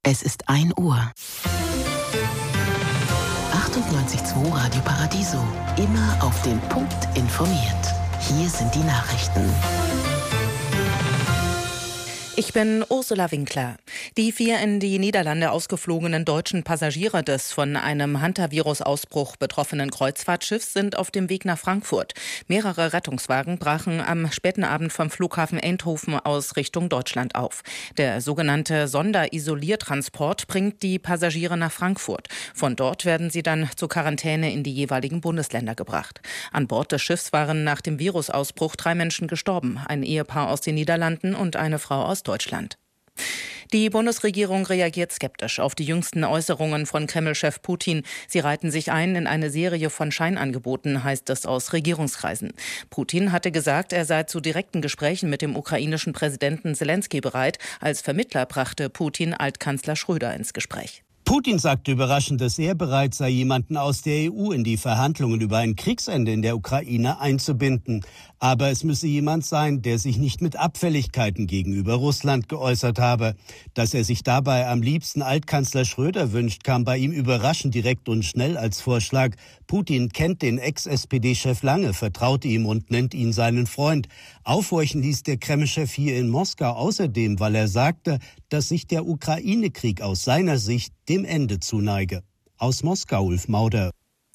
Es ist 1 Uhr. 98.2 Radio Paradiso. Immer auf den Punkt informiert. Hier sind die Nachrichten. Ich bin Ursula Winkler. Die 4 in die Niederlande ausgeflogenen deutschen Passagiere des von einem Hantavirus-Ausbruch betroffenen Kreuzfahrtschiffs sind auf dem Weg nach Frankfurt. Mehrere Rettungswagen brachen am späten Abend vom Flughafen Eindhoven aus Richtung Deutschland auf. Der sogenannte Sonderisoliertransport bringt die Passagiere nach Frankfurt. Von dort werden sie dann zur Quarantäne in die jeweiligen Bundesländer gebracht. An Bord des Schiffs waren nach dem Virusausbruch 3 Menschen gestorben. Ein Ehepaar aus den Niederlanden und eine Frau aus Deutschland. Die Bundesregierung reagiert skeptisch auf die jüngsten Äußerungen von Kreml-Chef Putin. Sie reihten sich ein in eine Serie von Scheinangeboten, heißt es aus Regierungskreisen. Putin hatte gesagt, er sei zu direkten Gesprächen mit dem ukrainischen Präsidenten Selenskyj bereit. Als Vermittler brachte Putin Altkanzler Schröder ins Gespräch. Putin sagte überraschend, dass er bereit sei, jemanden aus der EU in die Verhandlungen über ein Kriegsende in der Ukraine einzubinden. Aber es müsse jemand sein, der sich nicht mit Abfälligkeiten gegenüber Russland geäußert habe. Dass er sich dabei am liebsten Altkanzler Schröder wünscht, kam bei ihm überraschend direkt und schnell als Vorschlag. Putin kennt den Ex-SPD-Chef lange, vertraut ihm und nennt ihn seinen Freund. Aufhorchen ließ der Kreml-Chef hier in Moskau außerdem, weil er sagte, dass sich der Ukraine-Krieg aus seiner Sicht dem Ende zuneige. Aus Moskau, Ulf Mauder.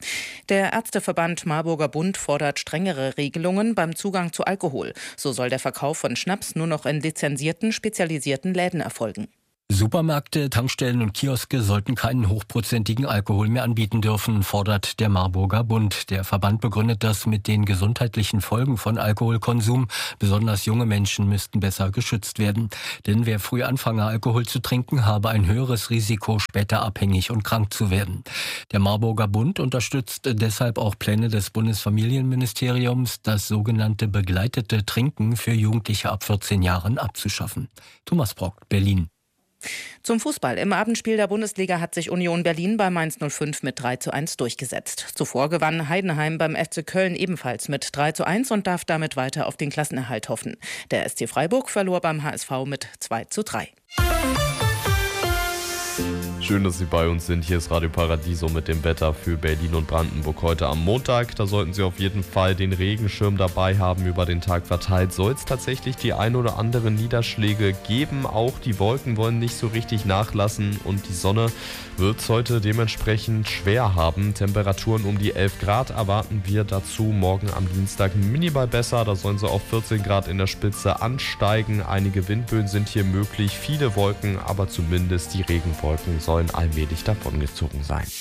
Der Ärzteverband Marburger Bund fordert strengere Regelungen beim Zugang zu Alkohol. So soll der Verkauf von Schnaps nur noch in lizenzierten, spezialisierten Läden erfolgen. Supermärkte, Tankstellen und Kioske sollten keinen hochprozentigen Alkohol mehr anbieten dürfen, fordert der Marburger Bund. Der Verband begründet das mit den gesundheitlichen Folgen von Alkoholkonsum. Besonders junge Menschen müssten besser geschützt werden. Denn wer früh anfange, Alkohol zu trinken, habe ein höheres Risiko, später abhängig und krank zu werden. Der Marburger Bund unterstützt deshalb auch Pläne des Bundesfamilienministeriums, das sogenannte begleitete Trinken für Jugendliche ab 14 Jahren abzuschaffen. Thomas Brock, Berlin. Zum Fußball. Im Abendspiel der Bundesliga hat sich Union Berlin bei Mainz 05 mit 3:1 durchgesetzt. Zuvor gewann Heidenheim beim FC Köln ebenfalls mit 3:1 und darf damit weiter auf den Klassenerhalt hoffen. Der SC Freiburg verlor beim HSV mit 2:3. Schön, dass Sie bei uns sind. Hier ist Radio Paradiso mit dem Wetter für Berlin und Brandenburg heute am Montag. Da sollten Sie auf jeden Fall den Regenschirm dabei haben. Über den Tag verteilt soll es tatsächlich die ein oder anderen Niederschläge geben. Auch die Wolken wollen nicht so richtig nachlassen und die Sonne wird es heute dementsprechend schwer haben. Temperaturen um die 11 Grad erwarten wir dazu. Morgen am Dienstag minimal besser. Da sollen sie auf 14 Grad in der Spitze ansteigen. Einige Windböen sind hier möglich. Viele Wolken, aber zumindest die Regenwolken sollen allmählich davongezogen sein.